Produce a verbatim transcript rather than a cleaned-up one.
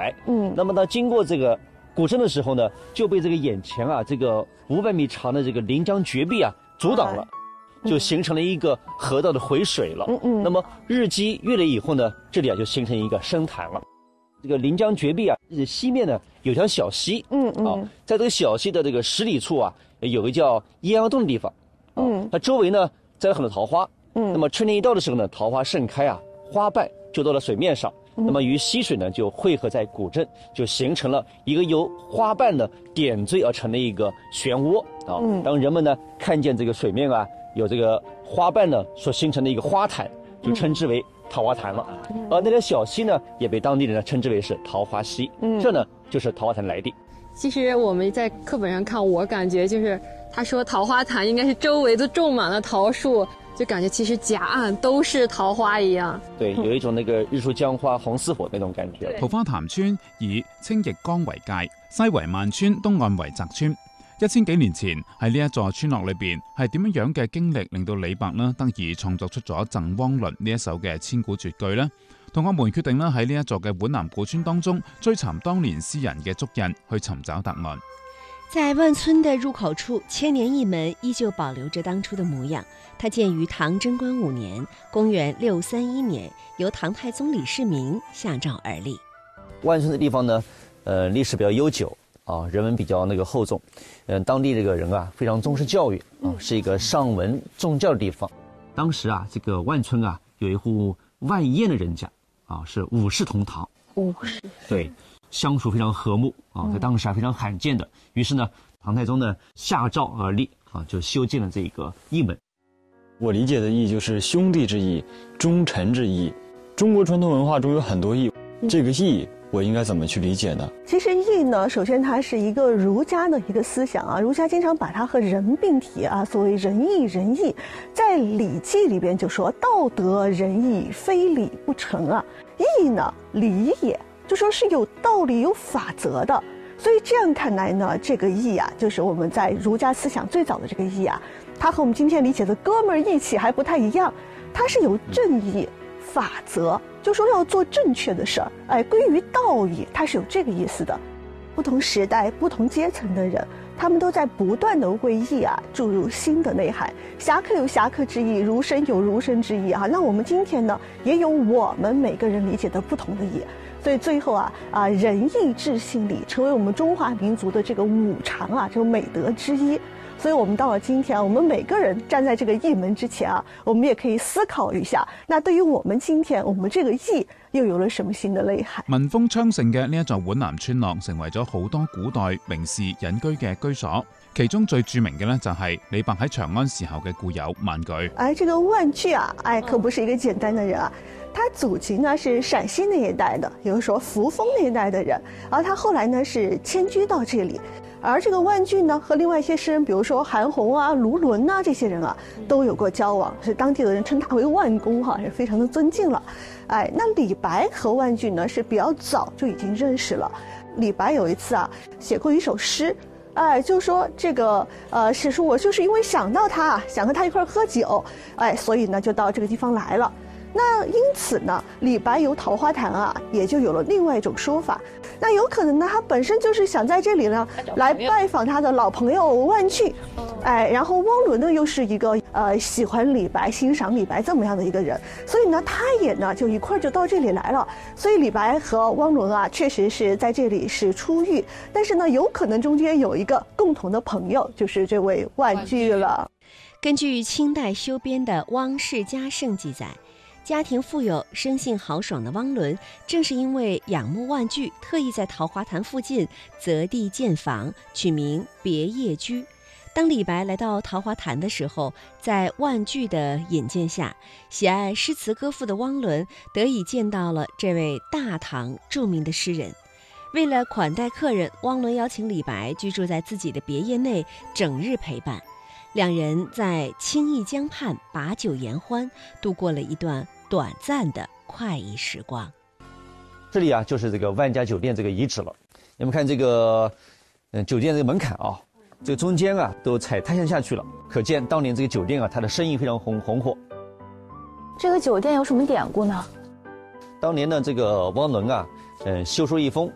来。嗯，那么呢，经过这个古镇的时候呢，就被这个眼前啊这个五百米长的这个临江绝壁啊阻挡了。就形成了一个河道的回水了。嗯嗯。那么日积月累以后呢，这里啊就形成一个深潭了。这个临江绝壁啊，西面呢有条小溪。嗯嗯。啊，在这个小溪的这个十里处啊，有个叫鸳鸯洞的地方。嗯。它周围呢栽了很多桃花。嗯。那么春天一到的时候呢，桃花盛开啊，花瓣就到了水面上。那么与溪水呢就汇合在古镇，就形成了一个由花瓣呢点缀而成的一个漩涡啊。嗯。当人们呢看见这个水面啊。有这个花瓣呢所形成的一个花坛，就称之为桃花潭了。嗯、而那条小溪呢，也被当地人呢称之为是桃花溪。嗯，这呢就是桃花潭来历。 其实我们在课本上看，我感觉就是他说桃花潭应该是周围都种满了桃树，就感觉其实甲岸都是桃花一样。 对，有一种那个日出江花紅似火那種感覺。 桃花潭村以青翼江為界，西為萬村，東岸為澤村。一千幾年前喺呢一座村落裏邊，係點樣樣嘅經歷令到李白呢得以創作出咗《贈汪倫》呢一首嘅千古絕句呢？同學們決定呢喺呢一座嘅皖南古村當中追尋當年詩人嘅足印，去尋找答案。 在萬村的入口處，千年一門依舊保留着當初的模樣。它建於唐貞觀五年，公元六三一年，由唐太宗李世民下詔而立。 萬村的地方呢，呃，歷史比較悠久。啊，人文比較那個厚重，嗯、呃，當地這個人啊非常重視教育啊，是一個尚文重教的地方。當時啊，這個萬村啊有一戶萬彥的人家啊，是五世同堂。 五世。 對，相處非常和睦啊，在當時啊非常罕見的。於是呢，唐太宗呢下詔而立啊，就修建了這個義門。 我理解的義就是兄弟之義、忠臣之義。中國傳統文化中有很多義，這個義。我應該怎麼去理解呢？ 其實義呢，首先它是一個儒家的一個思想啊，儒家經常把它和人並提啊，所謂仁義仁義，在《禮記》裏邊就說道德仁義，非禮不成啊。義呢，禮也，就說是有道理、有法則的。所以這樣看來呢，這個義啊，就是我們在儒家思想最早的這個義啊，它和我們今天理解的哥們兒義氣還不太一樣，它是有正義、法則。就說要做正確的事兒，哎，歸於道義，它是有這個意思的。不同時代、不同階層的人，他們都在不斷地為義啊注入新的內涵。俠客有俠客之義，儒生有儒生之義啊。那我們今天呢，也有我們每個人理解的不同的義。所以最後啊啊，仁義智信禮成為我們中華民族的這個五常啊，這個美德之一。所以我們到了今天，我們每個人站在這個義門之前啊，我們也可以思考一下，那對於我們今天，我們這個義又有了什麼新的內涵？ 民風昌盛嘅呢一座皖南村落，成為咗好多古代名士隱居嘅居所。其中最著名嘅呢，就係李白喺長安時候嘅故友萬舉。 哎，這個萬舉啊，哎，可不是一個簡單的人啊。他祖籍呢是陝西那一帶的，也就是說扶風那一帶的人，而他後來呢是遷居到這裡。而這個萬舉呢，和另外一些詩人，比如說韓翃啊、盧綸啊這些人啊，都有過交往，是當地的人稱他為萬公哈，是非常的尊敬了。哎，那李白和萬舉呢是比較早就已經認識了。李白有一次啊，寫過一首詩，哎，就說這個呃，是說我就是因為想到他，想和他一塊喝酒，哎，所以呢就到這個地方來了。那因此呢，李白遊桃花潭啊，也就有了另外一種說法。那有可能呢，他本身就是想在這裡呢來拜訪他的老朋友萬舉，哎，然後汪倫呢又是一個呃喜歡李白、欣賞李白這麼樣的一個人，所以呢，他也呢就一塊就到這裡來了。所以李白和汪倫啊，確實是在這裡是初遇，但是呢，有可能中間有一個共同的朋友，就是這位萬舉了。 根據清代修編的《汪氏家聖》記載，家庭富有、生性豪爽的汪倫，正是因為仰慕萬舉，特意在桃花潭附近擇地建房，取名別業居。當李白來到桃花潭的時候，在萬舉的引薦下，喜愛詩詞歌賦的汪倫得以見到了這位大唐著名的詩人。為了款待客人，汪倫邀請李白居住在自己的別業內，整日陪伴。兩人在青翼江畔把酒言歡，度過了一段短暫的快意時光。 這裡啊，就是這個萬家酒店這個遺址了。你們看這個，嗯，酒店這個門檻啊，這個中間啊都踩苔蘚下去了，可見當年這個酒店啊，它的生意非常紅紅火。 這個酒店有什麼典故呢？ 當年呢，這個汪倫啊，嗯，修書一封